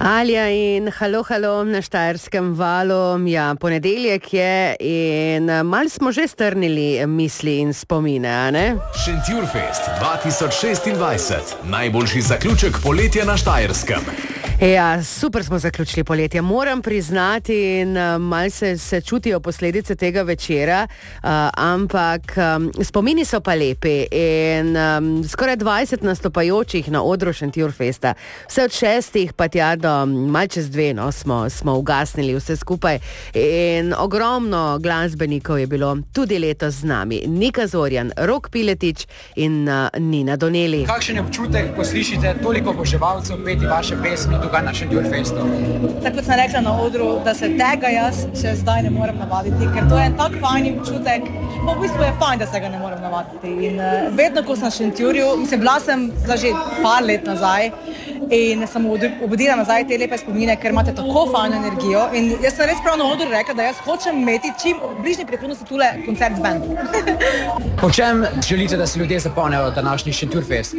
Alja in halo na Štajerskem valu. Ja, ponedeljek je in malo smo že strnili misli in spomine, a ne? Šentjurfest 2026. Najboljši zaključek poletja na Štajerskem. Ja, super smo zaključili poletje, moram priznati, in malce se čutijo posledice tega večera, ampak spomini so pa lepi in skoraj 20 nastopajočih na odru Šentjurfesta, vse od 6 pa tja do malce čez 2, no, smo ugasnili vse skupaj in ogromno glasbenikov je bilo tudi letos z nami. Nika Zorjan, Rok Piletič in Nina Doneli. Kakšen je občutek, ko slišite toliko oboževalcev peti vaše pesmi tukaj na Šentjurfestu? Tako kot sem rekla na odru, da se tega jaz še zdaj ne morem navaditi, ker to je tak fajn občutek, pa v bistvu je fajn, da se ga ne morem navaditi. In vedno, ko sem v Šentjurju, bila sem že par let nazaj in sem obudila nazaj te lepe spomine, ker imate tako fajno energijo in jaz sem res prav na odru rekla, da jaz hočem imeti čim v bližnji prihodnosti tule koncert z bandom. Po čem želite, da se ljudje zapomnijo današnji Šentjurfest?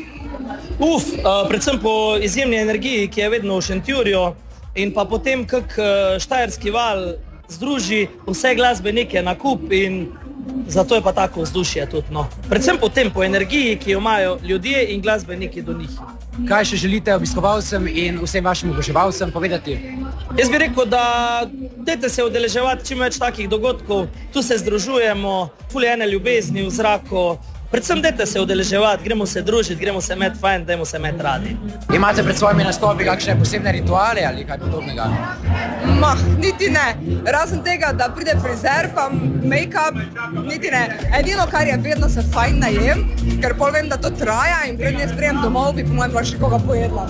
Predvsem po izjemni energiji, ki je vedno v Šentjurju, in pa potem, kak Štajerski val združi vse glasbenike na kup, in zato je pa tako vzdušje tudi, no. Predvsem potem po energiji, ki jo imajo ljudje in glasbeniki do njih. Kaj še želite obiskovalcem in vsem vašim oboževalcem povedati? Jaz bi rekel, da dajte se udeleževati čim več takih dogodkov, tu se združujemo, ful je ene ljubezni v zraku. Predvsem dajte se udeleževati, gremo se družiti, gremo se imeti fajn, dajmo se imeti radi. Imate pred svojimi nastopi kakšne posebne rituale ali kaj podobnega? Niti ne. Razen tega, da pride frizer pa make-up, niti ne. Edino, kar je, vedno se fajn najem, ker pol vem, da to traja in prednje sprejem domov, bi po mojem pa še koga pojedla.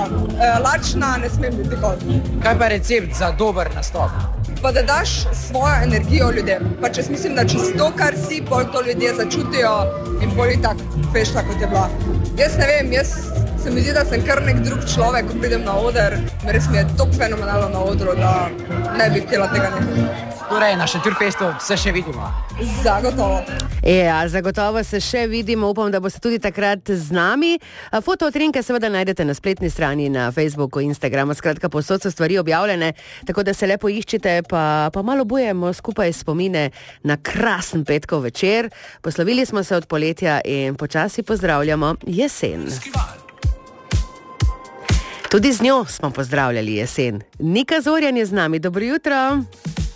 Lačna ne smem biti kot. Kaj pa recept za dober nastop? Pa da daš svojo energijo ljudem. Pa če mislim, da čez to, kar si, pol to ljudje začutijo in pol je tak fešta, kot je bila. Jaz ne vem, se mi zdi, da sem kar nek drug človek, ko pridem na oder. Res mi je tako fenomenalno na odru, da ne bi htela tega nekaj. Torej, na Šentjurfestu se še vidimo. Zagotovo. Ja, zagotovo se še vidimo, upam, da boste tudi takrat z nami. Fotoutrinke seveda najdete na spletni strani, na Facebooku, Instagramu, skratka povsod so stvari objavljene, tako da se lepo iščite, pa malo bujemo skupaj spomine na krasen petkov večer. Poslovili smo se od poletja in počasi pozdravljamo jesen. Tudi z njo smo pozdravljali jesen. Nika Zorjan je z nami, dobro jutro.